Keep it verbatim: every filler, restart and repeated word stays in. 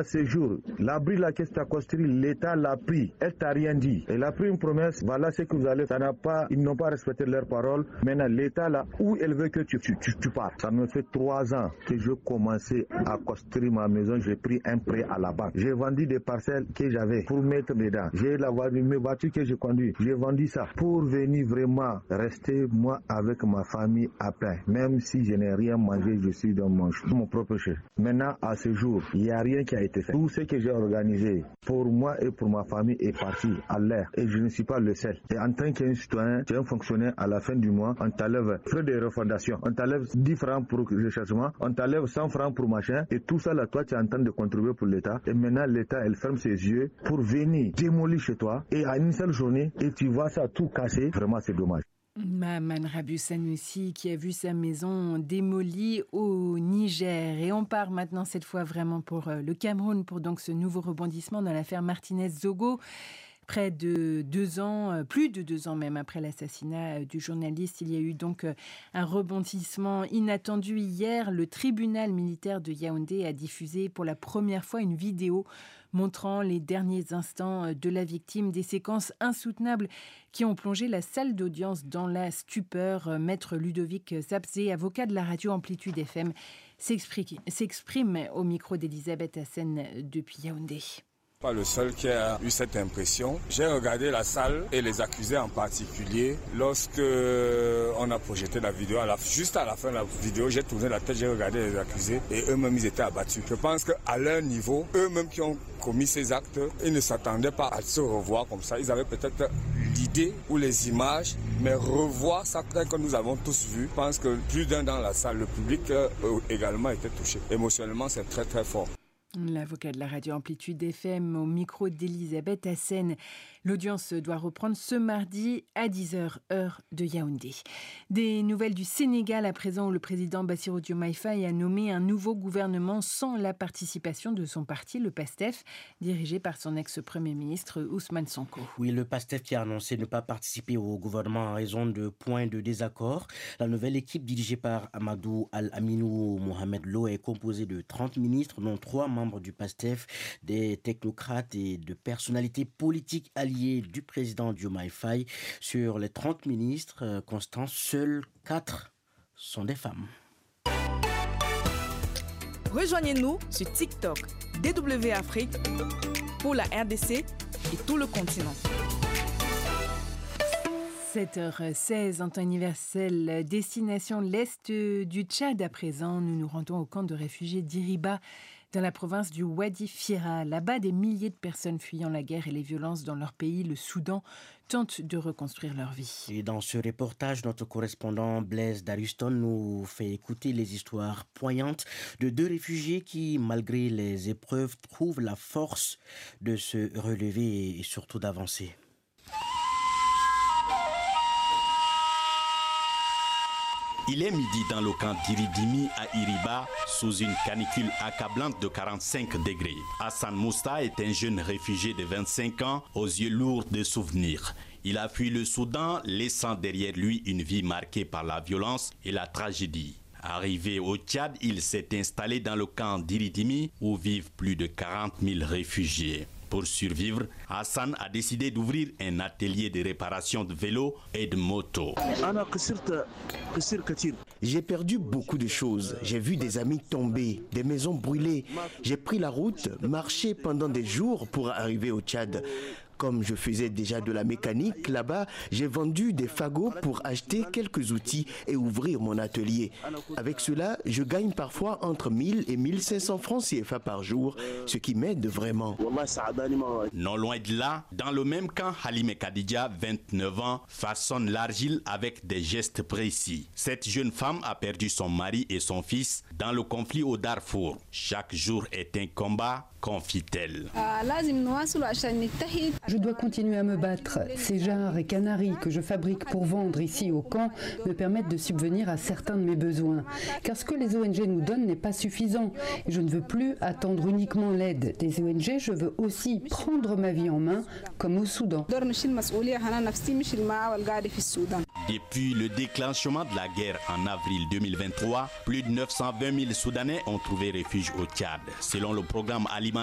à ce jour, l'abri là que tu as construit, l'État l'a pris. Elle t'a rien dit. Elle a pris une promesse. Voilà ce que vous allez. Ça n'a pas, ils n'ont pas respecté leur parole. Maintenant, l'État là, où elle veut que tu, tu, tu, tu pars. Ça me fait trois ans que je commençais à construire ma maison. J'ai pris un prêt à la banque. J'ai vendu des parcelles que j'avais pour mettre dedans. J'ai la voiture, mes voitures que je conduis. J'ai vendu ça pour venir vraiment rester moi avec ma famille à plein. Même si je n'ai rien mangé, je suis dans mon, mon propre chef. Maintenant, à ce jour, il n'y a rien qui a été fait. Tout ce que j'ai organisé pour moi et pour ma famille est parti à l'air. Et je ne suis pas le seul. Et en tant qu'un citoyen, tu es un fonctionnaire, à la fin du mois, on t'enlève frais de refondation, on t'enlève dix francs pour le recherchement, on t'enlève cent francs pour machin. Et tout ça, là, toi, tu es en train de contribuer pour l'État. Et maintenant, l'État, elle ferme ses yeux pour venir démolir chez toi. Et à une seule journée, et tu vois ça tout casser. Vraiment, c'est dommage. Maman Rabou Sanoussi qui a vu sa maison démolie au Niger. Et on part maintenant cette fois vraiment pour le Cameroun pour donc ce nouveau rebondissement dans l'affaire Martinez-Zogo. Près de deux ans, plus de deux ans même après l'assassinat du journaliste, il y a eu donc un rebondissement inattendu hier. Le tribunal militaire de Yaoundé a diffusé pour la première fois une vidéo montrant les derniers instants de la victime, des séquences insoutenables qui ont plongé la salle d'audience dans la stupeur. Maître Ludovic Zabzé, avocat de la radio Amplitude F M, s'exprime au micro d'Elisabeth Hassen depuis Yaoundé. Pas le seul qui a eu cette impression. J'ai regardé la salle et les accusés en particulier. Lorsque on a projeté la vidéo, à la, juste à la fin de la vidéo, j'ai tourné la tête, j'ai regardé les accusés et eux-mêmes ils étaient abattus. Je pense qu'à leur niveau, eux-mêmes qui ont commis ces actes, ils ne s'attendaient pas à se revoir comme ça. Ils avaient peut-être l'idée ou les images, mais revoir ça que nous avons tous vu. Je pense que plus d'un dans la salle, le public euh, également était touché. Émotionnellement, c'est très très fort. L'avocat de la radio Amplitude F M au micro d'Elisabeth Hassen. L'audience doit reprendre ce mardi à dix heures, heure de Yaoundé. Des nouvelles du Sénégal à présent où le président Bassirou Diomaye Faye a nommé un nouveau gouvernement sans la participation de son parti, le PASTEF, dirigé par son ex-premier ministre Ousmane Sonko. Oui, le PASTEF qui a annoncé ne pas participer au gouvernement en raison de points de désaccord. La nouvelle équipe dirigée par Amadou Al-Aminou Mohamed Lo est composée de trente ministres, dont trois membres du PASTEF, des technocrates et de personnalités politiques alliées du président Diomaye Faye. Sur les trente ministres constants, seuls quatre sont des femmes. Rejoignez-nous sur TikTok, D W Afrique, pour la R D C et tout le continent. sept heures seize en temps universel, destination l'est du Tchad à présent. Nous nous rendons au camp de réfugiés d'Iriba, dans la province du Wadi Fira. Là-bas, des milliers de personnes fuyant la guerre et les violences dans leur pays, le Soudan, tentent de reconstruire leur vie. Et dans ce reportage, notre correspondant Blaise Daruston nous fait écouter les histoires poignantes de deux réfugiés qui, malgré les épreuves, trouvent la force de se relever et surtout d'avancer. Il est midi dans le camp d'Iridimi à Iriba, sous une canicule accablante de quarante-cinq degrés. Hassan Moussa est un jeune réfugié de vingt-cinq ans, aux yeux lourds de souvenirs. Il a fui le Soudan, laissant derrière lui une vie marquée par la violence et la tragédie. Arrivé au Tchad, il s'est installé dans le camp d'Iridimi, où vivent plus de quarante mille réfugiés. Pour survivre, Hassan a décidé d'ouvrir un atelier de réparation de vélos et de motos. J'ai perdu beaucoup de choses. J'ai vu des amis tomber, des maisons brûlées. J'ai pris la route, marché pendant des jours pour arriver au Tchad. Comme je faisais déjà de la mécanique là-bas, j'ai vendu des fagots pour acheter quelques outils et ouvrir mon atelier. Avec cela, je gagne parfois entre mille et mille cinq cents francs C F A par jour, ce qui m'aide vraiment. Non loin de là, dans le même camp, Halime Kadidja, vingt-neuf ans, façonne l'argile avec des gestes précis. Cette jeune femme a perdu son mari et son fils dans le conflit au Darfour. Chaque jour est un combat, confie-t-elle. Je dois continuer à me battre. Ces jarres et canaris que je fabrique pour vendre ici au camp me permettent de subvenir à certains de mes besoins. Car ce que les O N G nous donnent n'est pas suffisant. Je ne veux plus attendre uniquement l'aide des O N G, je veux aussi prendre ma vie en main, comme au Soudan. Depuis le déclenchement de la guerre en avril deux mille vingt-trois, plus de neuf cent vingt mille Soudanais ont trouvé refuge au Tchad. Selon le programme alimentaire